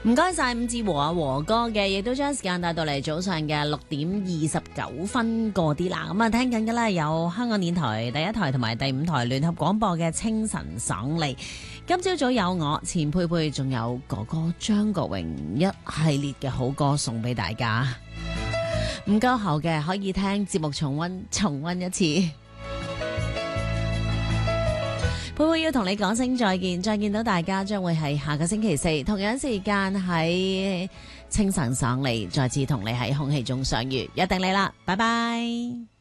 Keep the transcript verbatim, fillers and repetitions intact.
唔該晒伍志和啊和哥嘅，亦都將時間帶到嚟早上嘅六點二十九分過啲啦。咁啊，聽緊嘅呢有香港電台第一台同埋第五台聯合廣播嘅清晨爽利。今朝早有我錢佩佩，仲有哥哥張國榮，一系列嘅好歌送俾大家。唔夠喉嘅可以聽節目重溫重溫一次。佩佩要同你講聲再見，再見到大家將會係下個星期四同樣時間喺清晨爽利，再次同你喺空氣中相遇，約定你啦，拜拜。